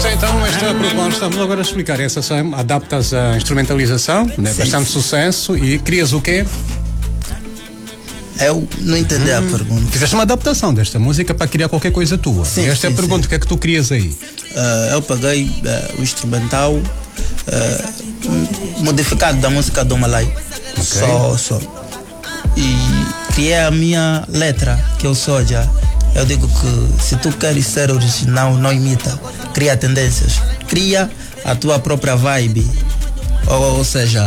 Então, esta proposta, vamos agora explicar. Essa adaptas a instrumentalização, né? Bastante sucesso. E crias o quê? Eu não entendi a pergunta. Fizeste uma adaptação desta música para criar qualquer coisa tua. Sim, esta é a pergunta, o que é que tu crias aí? Eu peguei o instrumental modificado da música do Malay. Só. E criei a minha letra, que é o Soja. Eu digo que se tu queres ser original, não imita. Cria tendências. Cria a tua própria vibe. Ou seja,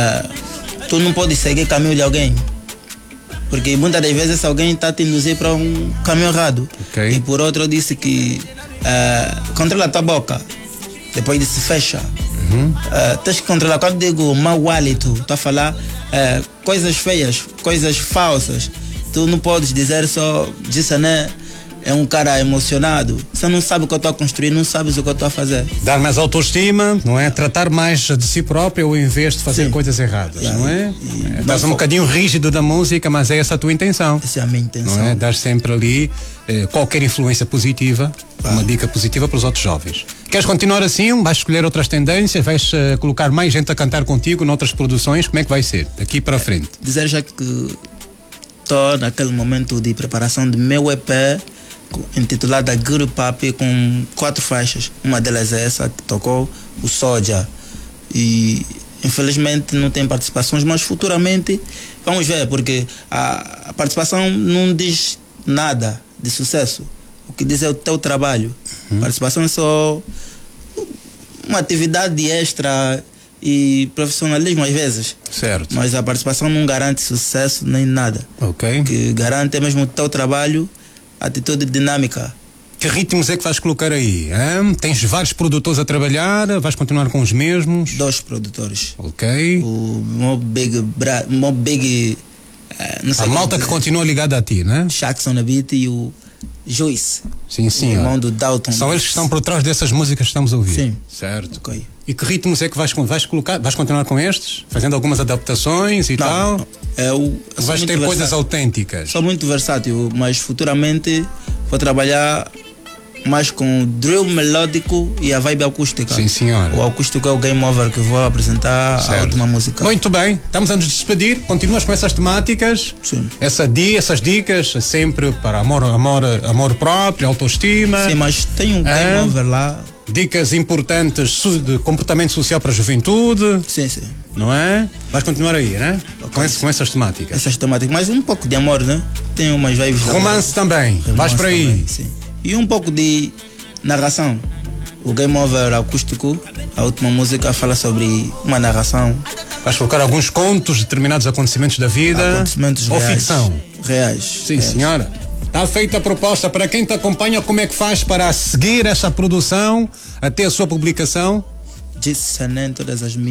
tu não podes seguir o caminho de alguém. Porque muitas das vezes alguém está te induzir para um caminho errado. Okay. E por outro disse que controla a tua boca. Depois disse fecha. Tens que controlar. Quando digo mau hálito, estou a falar coisas feias, coisas falsas. Tu não podes dizer só disso, né? É um cara emocionado. Você não sabe o que eu estou a construir, não sabes o que eu estou a fazer. Dar mais autoestima, não é? Tratar mais de si próprio ao invés de fazer coisas erradas, não é? Estás um bocadinho rígido da música, mas é essa a tua intenção. Essa é a minha intenção. Não é? Dar sempre ali qualquer influência positiva, uma dica positiva para os outros jovens. Queres continuar assim? Vais escolher outras tendências? Vais colocar mais gente a cantar contigo noutras produções? Como é que vai ser? Daqui para frente. Dizer já que estou naquele momento de preparação do meu EP intitulada Guru Papi, com 4 faixas. Uma delas é essa que tocou, o Soja. E infelizmente não tem participações, mas futuramente vamos ver, porque a participação não diz nada de sucesso. O que diz é o teu trabalho. A participação é só uma atividade extra e profissionalismo às vezes. Certo. Mas a participação não garante sucesso nem nada. Ok. O que garante é mesmo o teu trabalho, atitude dinâmica. Que ritmos é que vais colocar aí? Hein? Tens vários produtores a trabalhar? Vais continuar com os mesmos? 2 produtores. Ok. O Mob Big não sei a malta que continua ligada a ti, né? Jackson na beat e o Juice. Sim, sim. O irmão do Dalton. São eles que estão por trás dessas músicas que estamos a ouvir. Sim. Certo. Ok. E que ritmos é que vais colocar? Vais continuar com estes? Fazendo algumas adaptações e tal? Não. Vais ter coisas autênticas? Sou muito versátil, mas futuramente vou trabalhar mais com o drill melódico e a vibe acústica. Sim, senhora. O acústico é o Game Over que vou apresentar, a última música. Muito bem, estamos a nos despedir. Continuas com essas temáticas? Sim. Essas dicas sempre para amor próprio, autoestima. Sim, mas tem um Game Over lá. Dicas importantes de comportamento social para a juventude. Sim. Não é? Vais continuar aí, né? Okay. Com essas temáticas. Essas temáticas, mas um pouco de amor, né? Tem umas vibes. Romance também. Vais para aí. Também, sim. E um pouco de narração. O Game Over acústico, a última música fala sobre uma narração. Vais colocar alguns contos de determinados acontecimentos da vida. Acontecimentos ou reais. Ficção. Reais. Sim, senhora. Está feita a proposta. Para quem te acompanha, como é que faz para seguir essa produção até a sua publicação? Disse em todas as